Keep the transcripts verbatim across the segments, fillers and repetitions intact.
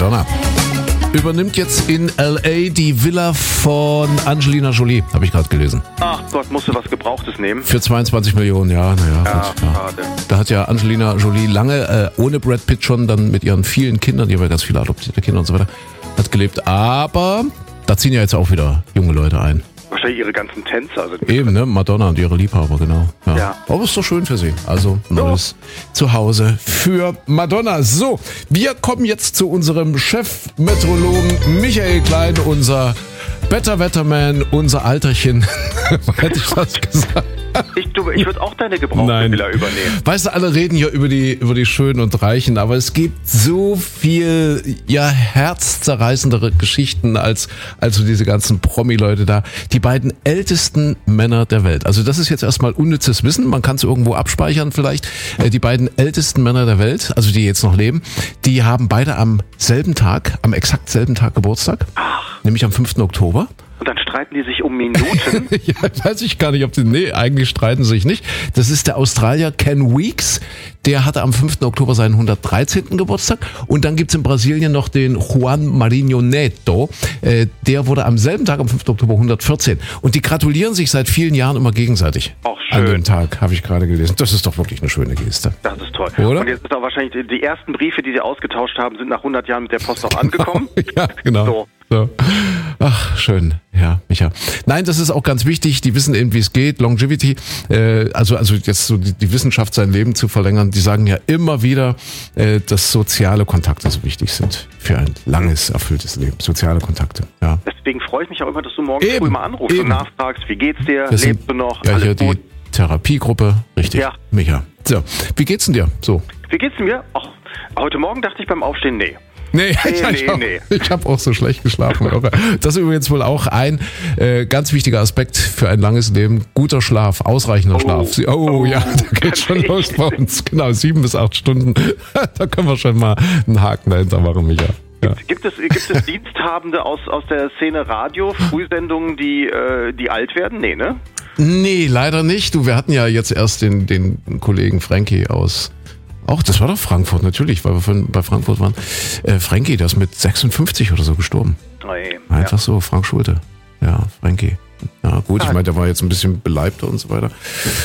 Madonna übernimmt jetzt in L A die Villa von Angelina Jolie, habe ich gerade gelesen. Ach Gott, musst du was Gebrauchtes nehmen? Für zweiundzwanzig Millionen, ja, naja. Ja, gut, ja. schade. Da hat ja Angelina Jolie lange, äh, ohne Brad Pitt schon, dann mit ihren vielen Kindern, die haben ja ganz viele adoptierte Kinder und so weiter, hat gelebt. Aber da ziehen ja jetzt auch wieder junge Leute ein. Wahrscheinlich ihre ganzen Tänzer. Also Eben, ne? Madonna und ihre Liebhaber, genau. Ja. Ja. Aber ist doch schön für sie. Also, neues Zuhause für Madonna. So, wir kommen jetzt zu unserem Chefmeteorologen Michael Klein, unser Better Wetterman, unser Alterchen. Hätte ich das gesagt? Ich, du, ich würde auch deine gebrauchte Villa übernehmen. Weißt du, alle reden hier über die, über die Schönen und Reichen, aber es gibt so viel, ja, herzzerreißendere Geschichten als, als so diese ganzen Promi-Leute da. Die beiden ältesten Männer der Welt. Also das ist jetzt erstmal unnützes Wissen, man kann es irgendwo abspeichern vielleicht. Die beiden ältesten Männer der Welt, also die jetzt noch leben, die haben beide am selben Tag, am exakt selben Tag Geburtstag. Ach. Nämlich am fünften Oktober. Und dann streiten die sich um Minuten. Ja, weiß ich gar nicht, ob die, nee, eigentlich streiten sie sich nicht. Das ist der Australier Ken Weeks, der hatte am fünften Oktober seinen hundertdreizehnten Geburtstag. Und dann gibt's in Brasilien noch den Juan Marinho Neto, äh, der wurde am selben Tag, am fünften Oktober, hundertvierzehn. Und die gratulieren sich seit vielen Jahren immer gegenseitig. Auch schön. An dem Tag, habe ich gerade gelesen. Das ist doch wirklich eine schöne Geste. Das ist toll. Oder? Und jetzt ist auch wahrscheinlich, die ersten Briefe, die sie ausgetauscht haben, sind nach hundert Jahren mit der Post auch angekommen. Ja, genau. So. So. Ach, schön. Ja, Micha. Nein, das ist auch ganz wichtig. Die wissen eben, wie es geht. Longevity, äh, also also jetzt so die, die Wissenschaft, sein Leben zu verlängern, die sagen ja immer wieder, äh, dass soziale Kontakte so wichtig sind für ein langes, erfülltes Leben. Soziale Kontakte, ja. Deswegen freue ich mich auch immer, dass du morgen Eben, früh mal anrufst eben. und nachfragst, wie geht's dir, Das sind- lebst du noch, Ja, hier alles gut. die Therapiegruppe, richtig. Ja. Micha. So, wie geht's denn dir? So. Wie geht's mir? Ach, heute Morgen dachte ich beim Aufstehen, nee. Nee, Nee, ich nee, habe nee. hab auch so schlecht geschlafen. Das ist übrigens wohl auch ein äh, ganz wichtiger Aspekt für ein langes Leben. Guter Schlaf, ausreichender Oh. Schlaf. Sie- Oh, Oh, ja, da geht's schon los bei uns. Genau, sieben bis acht Stunden. Da können wir schon mal einen Haken dahinter machen, Micha. Ja. Gibt es, gibt es Diensthabende aus, aus der Szene Radio, Frühsendungen, die, äh, die alt werden? Nee, ne? Nee, leider nicht. Du, wir hatten ja jetzt erst den, den Kollegen Frankie aus... Auch, das war doch Frankfurt, natürlich, weil wir von, bei Frankfurt waren. Äh, Frankie, der ist mit sechsundfünfzig oder so gestorben. Nee, Einfach ja. so, Frank Schulte. Ja, Frankie. Ja, gut, ich meine, der war jetzt ein bisschen beleibter und so weiter.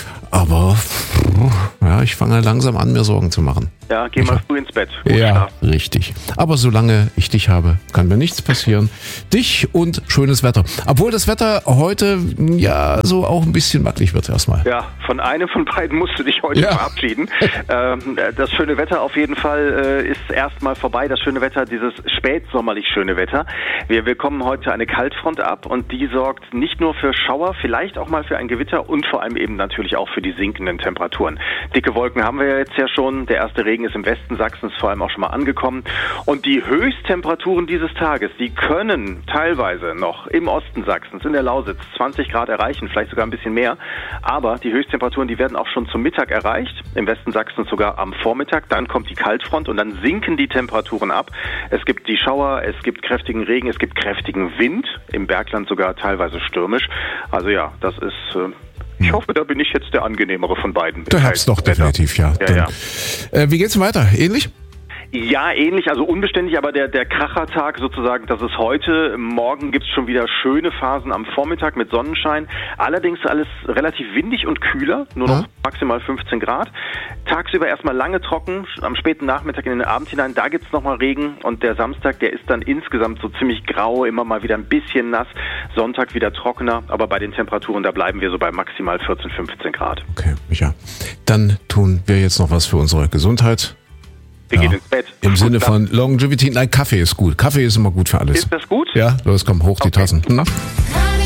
Aber, ja, ich fange langsam an, mir Sorgen zu machen. Ja, geh mal früh ins Bett. Gut Ja, schlafen. richtig. Aber solange ich dich habe, kann mir nichts passieren. Dich und schönes Wetter. Obwohl das Wetter heute, ja, so auch ein bisschen wackelig wird erstmal. Ja, von einem von beiden musst du dich heute Ja. verabschieden. ähm, das schöne Wetter auf jeden Fall äh, ist erstmal vorbei. Das schöne Wetter, dieses spätsommerlich schöne Wetter. Wir bekommen heute eine Kaltfront ab und die sorgt nicht nur für Schauer, vielleicht auch mal für ein Gewitter und vor allem eben natürlich auch für die sinkenden Temperaturen. Dicke Wolken haben wir ja jetzt ja schon. Der erste Regen ist im Westen Sachsens vor allem auch schon mal angekommen. Und die Höchsttemperaturen dieses Tages, die können teilweise noch im Osten Sachsens, in der Lausitz, zwanzig Grad erreichen, vielleicht sogar ein bisschen mehr. Aber die Höchsttemperaturen, die werden auch schon zum Mittag erreicht. Im Westen Sachsens sogar am Vormittag. Dann kommt die Kaltfront und dann sinken die Temperaturen ab. Es gibt die Schauer, es gibt kräftigen Regen, es gibt kräftigen Wind. Im Bergland sogar teilweise stürmisch. Also ja, das ist... Äh, ich hoffe, da bin ich jetzt der angenehmere von beiden. Der Herbst doch definitiv, ja. Ja, Dann, ja. Äh, wie geht's denn weiter? Ähnlich? Ja, ähnlich, also unbeständig, aber der, der Krachertag sozusagen, das ist heute. Morgen gibt's schon wieder schöne Phasen am Vormittag mit Sonnenschein. Allerdings alles relativ windig und kühler, nur noch Ja. maximal fünfzehn Grad. Tagsüber erstmal lange trocken, am späten Nachmittag in den Abend hinein, da gibt's nochmal Regen. Und der Samstag, der ist dann insgesamt so ziemlich grau, immer mal wieder ein bisschen nass. Sonntag wieder trockener, aber bei den Temperaturen, da bleiben wir so bei maximal vierzehn, fünfzehn Grad. Okay, Micha. Dann tun wir jetzt noch was für unsere Gesundheit. Wir Ja. gehen ins Bett. Im Sinne Guten Abend. von Longevity. Nein, Kaffee ist gut. Kaffee ist immer gut für alles. Ist das gut? Ja, los, komm, hoch die Okay. Tassen. Hm?